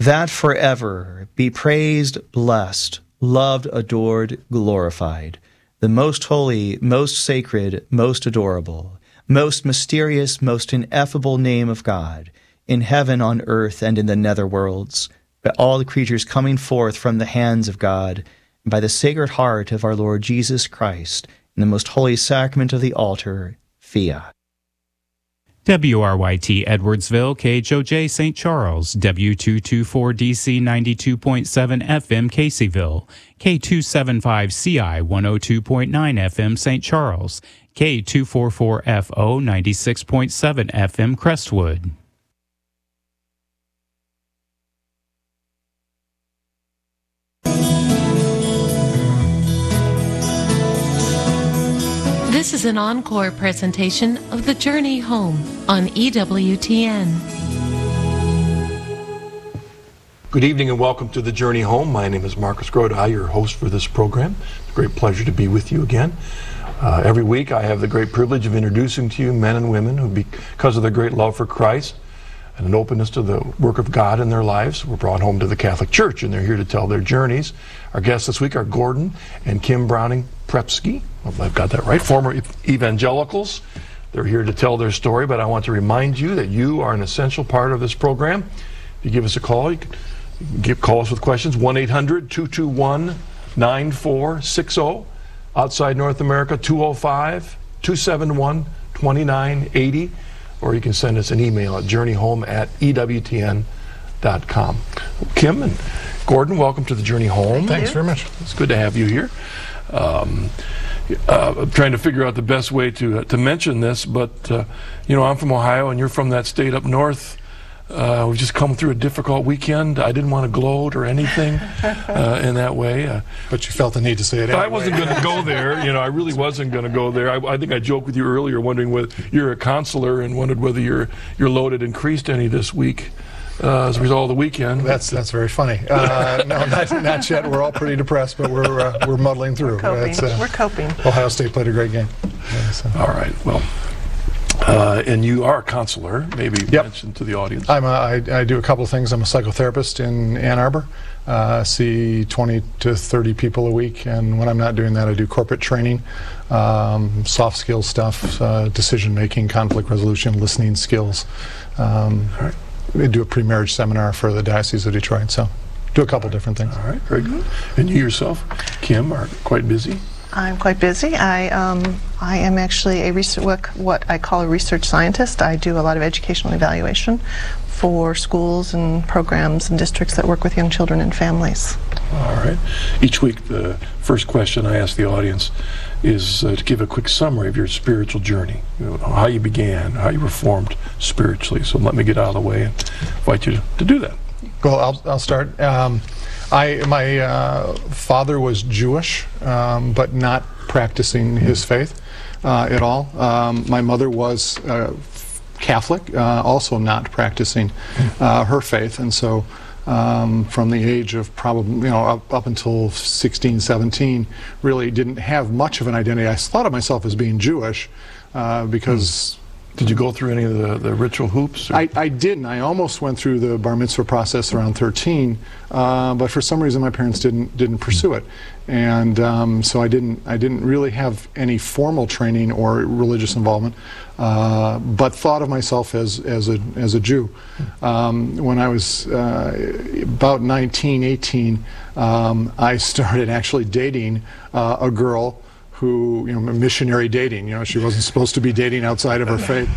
that forever be praised, blessed, loved, adored, glorified, the most holy, most sacred, most adorable, most mysterious, most ineffable name of God, in heaven, on earth, and in the netherworlds, by all the creatures coming forth from the hands of God, and by the Sacred Heart of our Lord Jesus Christ, in the most holy sacrament of the altar, fiat. WRYT Edwardsville, KHOJ St. Charles, W224DC 92.7 FM Caseyville, K275CI 102.9 FM St. Charles, K244FO 96.7 FM Crestwood. This is an encore presentation of The Journey Home on EWTN. Good evening and welcome to The Journey Home. My name is Marcus Grodi, your host for this program. It's a great pleasure to be with you again. Every week I have the great privilege of introducing to you men and women who, because of their great love for Christ and an openness to the work of God in their lives, were brought home to the Catholic Church, and they're here to tell their journeys. Our guests this week are Gordon and Kim Browning-Prepsky. Well, I've got that right. Former evangelicals. They're here to tell their story, but I want to remind you that you are an essential part of this program. If you give us a call, you can call us with questions, 1-800-221-9460. Outside North America, 205-271-2980. Or you can send us an email at journeyhome@ewtn.com. Kim and Gordon, welcome to The Journey Home. Thanks very much. It's good to have you here. I'm trying to figure out the best way to mention this, but I'm from Ohio and you're from that state up north. We've just come through a difficult weekend. I didn't want to gloat or anything in that way. But you felt the need to say it anyway. I wasn't going to go there. I really wasn't going to go there. I think I joked with you earlier, wondering whether you're a consular and wondered whether your load had increased any this week as a result of the weekend. That's very funny. No, not yet. We're all pretty depressed, but we're muddling through. We're coping. Ohio State played a great game. All right. Well. And you are a counselor, maybe mention to the audience. I do a couple of things. I'm a psychotherapist in Ann Arbor. See 20 to 30 people a week, and when I'm not doing that, I do corporate training, soft skills stuff, decision making, conflict resolution, listening skills. All right. We do a pre-marriage seminar for the Diocese of Detroit, so do a couple different things. All right, very good. And you yourself, Kim, are quite busy? I'm quite busy. I am actually what I call a research scientist. I do a lot of educational evaluation for schools and programs and districts that work with young children and families. All right. Each week, the first question I ask the audience is to give a quick summary of your spiritual journey, how you began, how you were formed spiritually. So let me get out of the way and invite you to do that. Well, I'll start. My father was Jewish, but not practicing his faith at all. My mother was Catholic, also not practicing her faith, and so from the age of probably, up until 16, 17, really didn't have much of an identity. I thought of myself as being Jewish because... Did you go through any of the ritual hoops? I didn't. I almost went through the bar mitzvah process around 13, but for some reason my parents didn't pursue it, and so I didn't really have any formal training or religious involvement, but thought of myself as a Jew. When I was about 19, 18, I started actually dating a girl who, missionary dating. She wasn't supposed to be dating outside of her faith,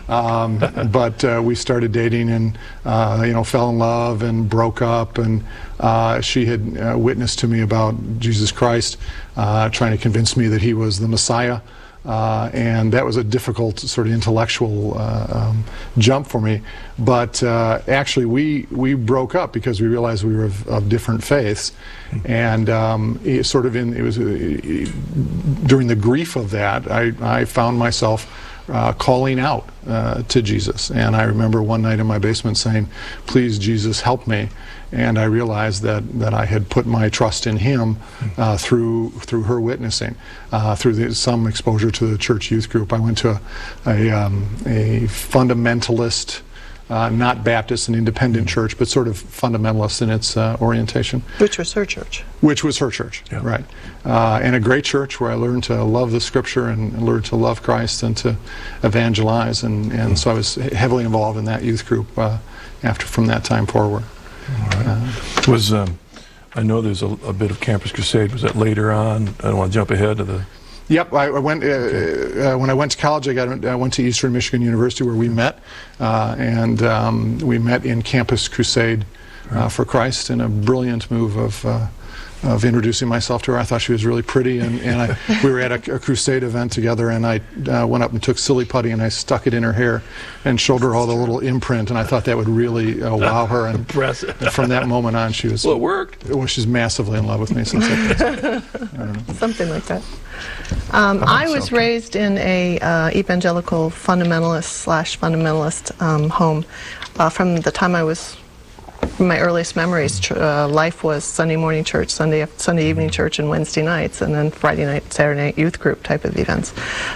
but we started dating and, fell in love and broke up. And she had witnessed to me about Jesus Christ, trying to convince me that he was the Messiah. And that was a difficult sort of intellectual jump for me. But actually, we broke up because we realized we were of different faiths, and it was during the grief of that, I found myself calling out to Jesus. And I remember one night in my basement saying, "Please, Jesus, help me." And I realized that I had put my trust in him through her witnessing, through some exposure to the church youth group. I went to a fundamentalist not Baptist, an independent church, but sort of fundamentalist in its orientation. Which was her church. Which was her church, right. And a great church where I learned to love the Scripture and learned to love Christ and to evangelize. And so I was heavily involved in that youth group from that time forward. All right. I know there's a bit of Campus Crusade. Was that later on? I don't want to jump ahead to the... Yep, I went when I went to college. I went to Eastern Michigan University where we met, and we met in Campus Crusade for Christ in a brilliant move of introducing myself to her. I thought she was really pretty, and we were at a crusade event together, and I went up and took silly putty and I stuck it in her hair and showed her all the little imprint, and I thought that would really wow her. And impressive. From that moment on, she was... Well, it worked. Well, she's massively in love with me since that. I don't know. Something like that. I was raised in a evangelical fundamentalist home. From the time I was, my earliest memories, life was Sunday morning church, Sunday evening church, and Wednesday nights, and then Friday night, Saturday night youth group type of events.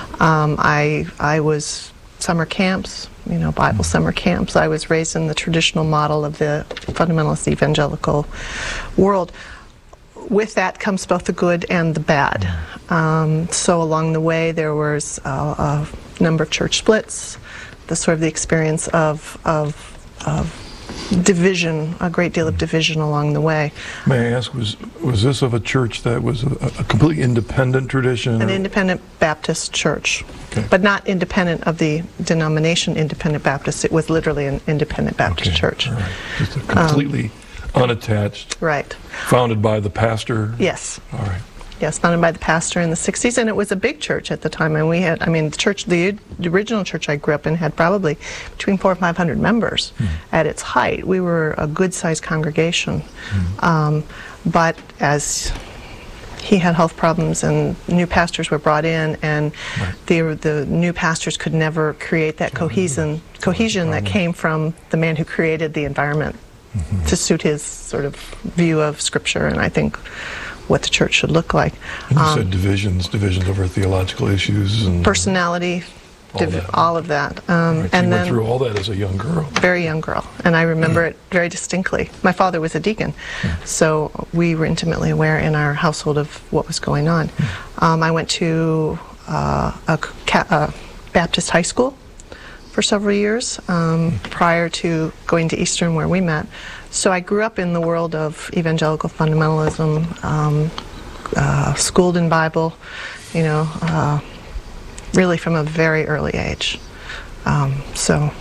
I was summer camps, Bible summer camps. I was raised in the traditional model of the fundamentalist evangelical world. With that comes both the good and the bad. So along the way there was a number of church splits, the experience of division, a great deal of division along the way. May I ask, was this of a church that was a completely independent tradition? An independent Baptist church, okay. But not independent of the denomination Independent Baptist. It was literally an independent Baptist church. All right. Just a completely unattached. Right. Founded by the pastor? Yes. All right. Yes, founded by the pastor in the 60s, and it was a big church at the time. And we had, the original church I grew up in had probably between 400 and 500 members at its height. We were a good-sized congregation. But as he had health problems and new pastors were brought in, and the new pastors could never create that cohesion that came from the man who created the environment to suit his sort of view of Scripture, and I think what the church should look like. And you said divisions over theological issues and personality, all of that. Right, and you went through all that as a young girl. Very young girl, and I remember it very distinctly. My father was a deacon, so we were intimately aware in our household of what was going on. I went to a Baptist high school for several years prior to going to Eastern, where we met. So I grew up in the world of evangelical fundamentalism, schooled in Bible, really from a very early age. The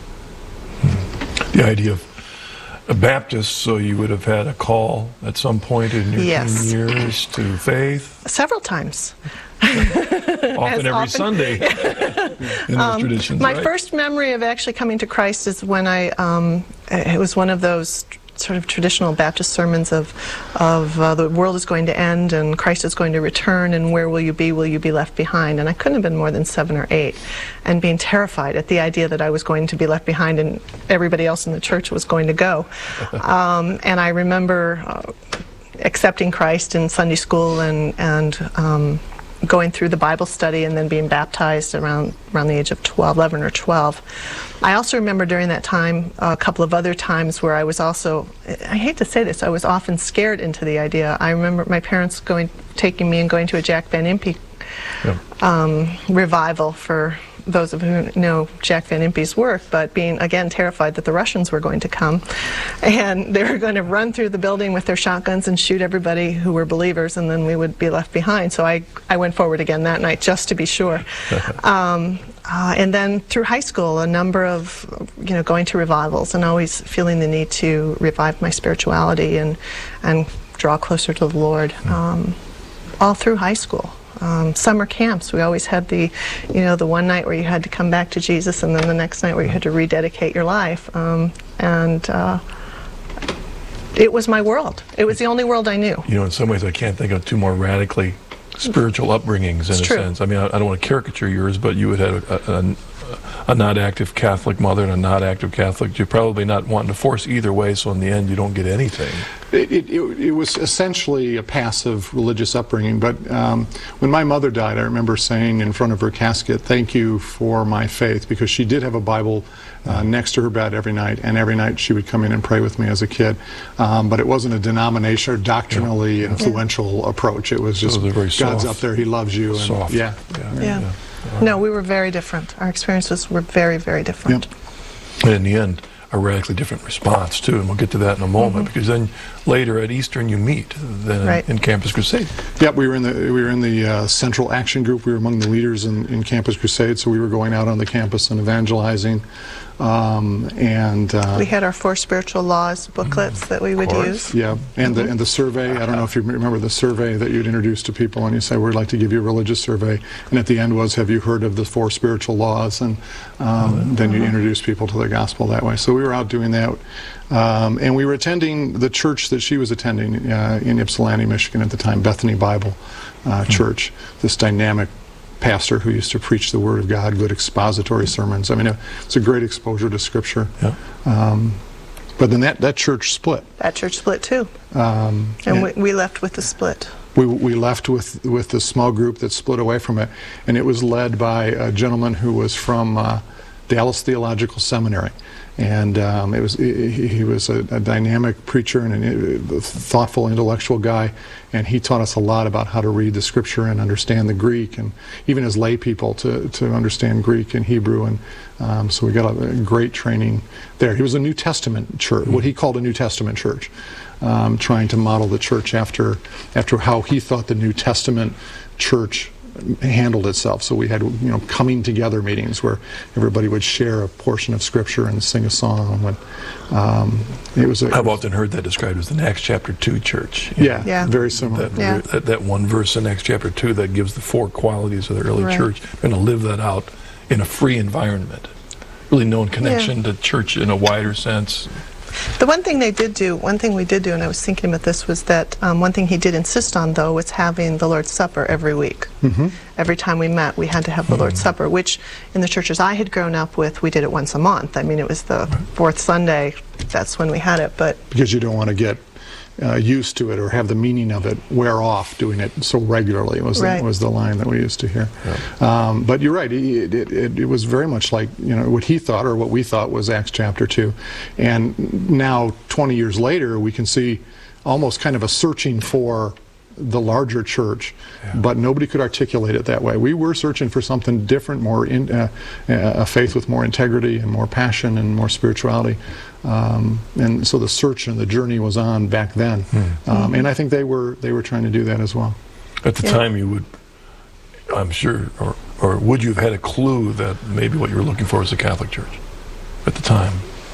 idea of a Baptist, so you would have had a call at some point in your teen years to faith? Several times. Often Sunday in those traditions, my first memory of actually coming to Christ is when it was one of those sort of traditional Baptist sermons of the world is going to end and Christ is going to return, and where will you be left behind? And I couldn't have been more than 7 or 8, and being terrified at the idea that I was going to be left behind and everybody else in the church was going to go. And I remember accepting Christ in Sunday school and going through the Bible study and then being baptized around the age of 11 or 12. I also remember during that time a couple of other times where I was also, I hate to say this, I was often scared into the idea. I remember my parents taking me and going to a Jack Van Impe revival, for those of you who know Jack Van Impe's work, but being, again, terrified that the Russians were going to come and they were going to run through the building with their shotguns and shoot everybody who were believers, and then we would be left behind. So I went forward again that night just to be sure. And then through high school, a number of, going to revivals and always feeling the need to revive my spirituality and draw closer to the Lord, all through high school. Summer camps, we always had the one night where you had to come back to Jesus, and then the next night where you had to rededicate your life. It was my world. It was the only world I knew. In some ways I can't think of two more radically spiritual upbringings in a sense. I mean, I don't want to caricature yours, but you had a a not active Catholic mother and a not active Catholic, you're probably not wanting to force either way, so in the end you don't get anything. It was essentially a passive religious upbringing, but when my mother died, I remember saying in front of her casket, "Thank you for my faith," because she did have a Bible next to her bed every night, and every night she would come in and pray with me as a kid. But it wasn't a denomination or doctrinally influential approach. It was just, God's up there, He loves you. And Soft. Yeah. No, we were very different. Our experiences were very, very different. And in the end, a radically different response too, and we'll get to that in a moment, because then later at Eastern you meet then in Campus Crusade. Yep, we were in the Central Action Group. We were among the leaders in Campus Crusade, so we were going out on the campus and evangelizing. We had our 4 spiritual laws booklets that we would use. Yeah, and the survey. I don't know if you remember the survey that you'd introduce to people, and you say, "We'd like to give you a religious survey," and at the end was, "Have you heard of the 4 spiritual laws?" And then you introduce people to the gospel that way. So we were out doing that, and we were attending the church that she was attending in Ypsilanti, Michigan at the time, Bethany Bible Church. This dynamic pastor who used to preach the Word of God, good expository sermons. I mean, it's a great exposure to Scripture. Yeah. But then that church split. That church split too. And we left with the split. We left with the small group that split away from it, and it was led by a gentleman who was from Dallas Theological Seminary. And he was a dynamic preacher and a thoughtful, intellectual guy, and he taught us a lot about how to read the Scripture and understand the Greek, and even as lay people to understand Greek and Hebrew, and so we got a great training there. He was a New Testament church, what he called a New Testament church, trying to model the church after how he thought the New Testament church handled itself. So we had coming together meetings where everybody would share a portion of Scripture and sing a song. It was I've often heard that described as the Acts chapter 2 church. Yeah, very similar. That one verse in Acts chapter 2 that gives the 4 qualities of the early church. We're going to live that out in a free environment. Really no connection to church in a wider sense. The one thing we did do, and I was thinking about this, was that one thing he did insist on, though, was having the Lord's Supper every week. Every time we met, we had to have the Lord's Supper, which in the churches I had grown up with, we did it once a month. I mean, it was the 4th Sunday, that's when we had it. But because you don't want to get used to it or have the meaning of it wear off doing it so regularly was the line that we used to hear. But you're right, it was very much like what he thought or what we thought was Acts chapter 2. And now 20 years later we can see almost kind of a searching for the larger church, but nobody could articulate it that way. We were searching for something different, more a faith with more integrity and more passion and more spirituality. And so the search and the journey was on back then, and I think they were trying to do that as well. At the time, you would, I'm sure, or would you have had a clue that maybe what you were looking for was a Catholic church at the time?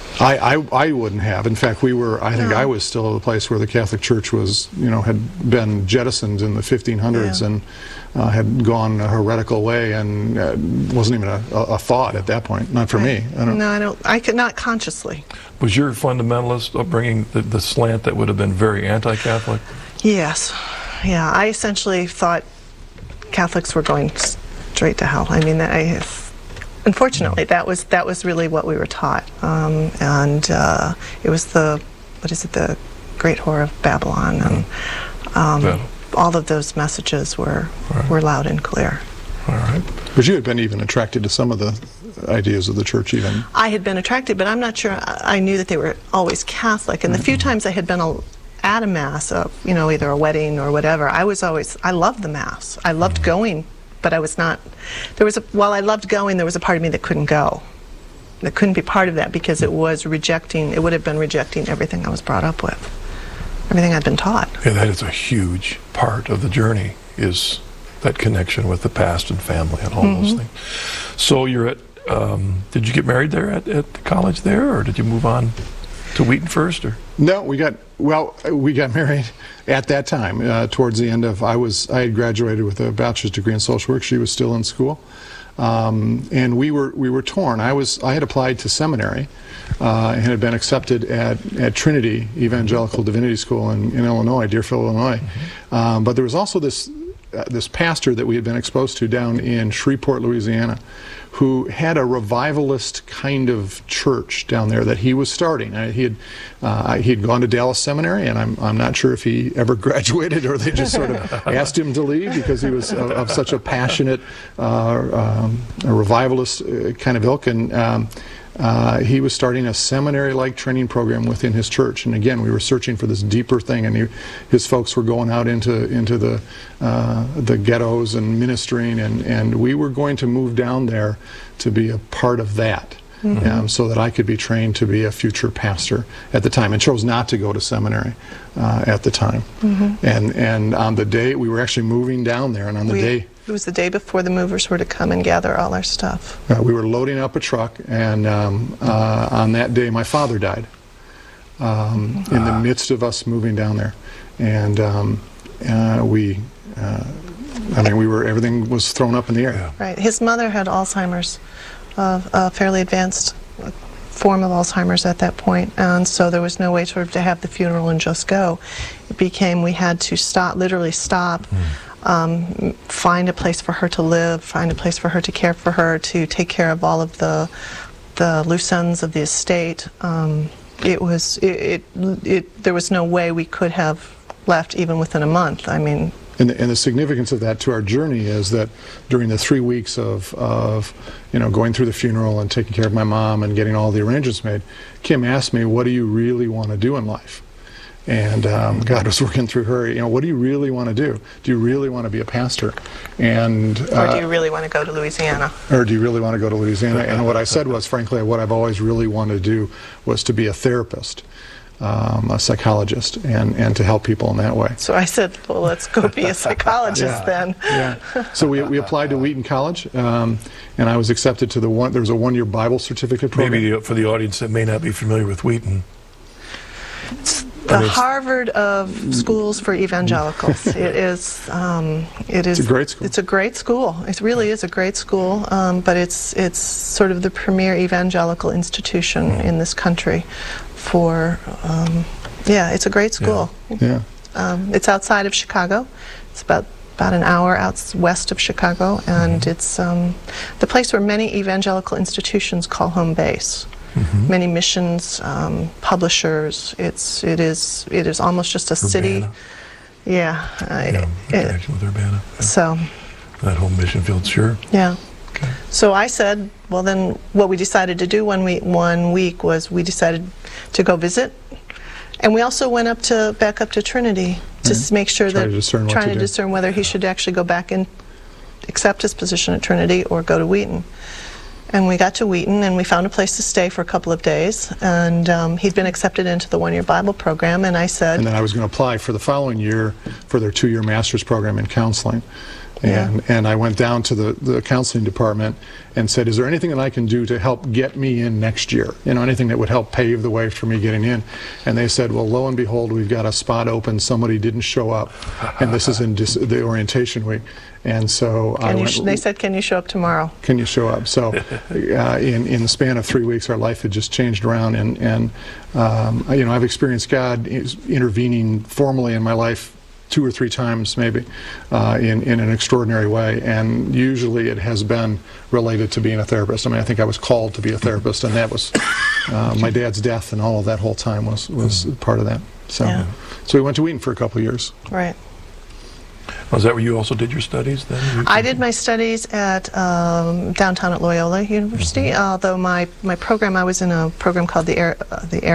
I wouldn't have. In fact, I think I was still at a place where the Catholic Church was, had been jettisoned in the 1500s and had gone a heretical way, and wasn't even a thought at that point. Not for me. I could not consciously. Was your fundamentalist upbringing the slant that would have been very anti-Catholic? Yes. Yeah, I essentially thought Catholics were going straight to hell. I mean, unfortunately, that was really what we were taught, and it was the Great Whore of Babylon, and all of those messages were loud and clear. All right. But you had been even attracted to some of the ideas of the church, even. I had been attracted, but I'm not sure I knew that they were always Catholic. And the few times I had been at a mass, either a wedding or whatever, I loved the mass. I loved going. But I was not, while I loved going, there was a part of me that couldn't go. That couldn't be part of that because it would have been rejecting everything I was brought up with, everything I'd been taught. Yeah, that is a huge part of the journey, is that connection with the past and family and all those things. So you're at, did you get married there at the college there, or did you move on to Wheaton first? Or? No, we got married at that time. Towards the end of, I had graduated with a bachelor's degree in social work. She was still in school, and we were torn. I had applied to seminary and had been accepted at Trinity Evangelical Divinity School in Illinois, Deerfield, Illinois. But there was also this pastor that we had been exposed to down in Shreveport, Louisiana, who had a revivalist kind of church down there that he was starting. He had gone to Dallas Seminary, and I'm not sure if he ever graduated or they just sort of asked him to leave because he was of such a passionate a revivalist kind of ilk. And he was starting a seminary-like training program within his church, and again, we were searching for this deeper thing. And his folks were going out into the ghettos and ministering, and we were going to move down there to be a part of that, so that I could be trained to be a future pastor at the time, and chose not to go to seminary at the time. And on the day we were actually moving down there, and on the day. It was the day before the movers were to come and gather all our stuff. We were loading up a truck, and on that day my father died in the midst of us moving down there. And everything was thrown up in the air. Yeah. Right. His mother had Alzheimer's, a fairly advanced form of Alzheimer's at that point, and so there was no way sort of to have the funeral and just go. It became we had to stop, literally stop. Find a place for her to live, find a place for her to care for her, to take care of all of the loose ends of the estate. There was no way we could have left even within a month. I mean. And the significance of that to our journey is that during the 3 weeks of going through the funeral and taking care of my mom and getting all the arrangements made, Kim asked me, "What do you really want to do in life?" And God was working through her. What do you really want to do? Do you really want to be a pastor? And or do you really want to go to Louisiana? Or do you really want to go to Louisiana? And what I said was, frankly, what I've always really wanted to do was to be a therapist, a psychologist, and to help people in that way. So I said, well, let's go be a psychologist then. Yeah. So we applied to Wheaton College, and I was accepted to there was a one-year Bible certificate program. Maybe for the audience that may not be familiar with Wheaton. The Harvard of schools for evangelicals. It is. It's a great school. It's a great school. It really is a great school. But it's sort of the premier evangelical institution in this country. It's a great school. Yeah. It's outside of Chicago. It's about an hour out west of Chicago, and it's the place where many evangelical institutions call home base. Many missions, publishers. It is almost just a city. Urbana. Yeah. Connection with Urbana. Yeah. So. That whole mission field, sure. Yeah. Okay. So I said, well, then what we decided to do one week was we decided to go visit, and we also went back up to Trinity to make sure trying to discern whether he should actually go back and accept his position at Trinity or go to Wheaton. And we got to Wheaton, and we found a place to stay for a couple of days. And he'd been accepted into the one-year Bible program, and I said... And then I was going to apply for the following year for their 2-year master's program in counseling. And I went down to the counseling department and said, is there anything that I can do to help get me in next year? Anything that would help pave the way for me getting in? And they said, well, lo and behold, we've got a spot open. Somebody didn't show up, and this is in the orientation week. And so they said, can you show up tomorrow? Can you show up? So in the span of 3 weeks, our life had just changed around. And I've experienced God intervening formally in my life 2 or 3 times maybe in an extraordinary way, and usually it has been related to being a therapist. I mean, I think I was called to be a therapist, and that was my dad's death, and all of that whole time was part of that. So we went to Wheaton for a couple of years. Right. Was that where you also did your studies then? I did my studies at downtown at Loyola University, although my program, I was in a program called the Air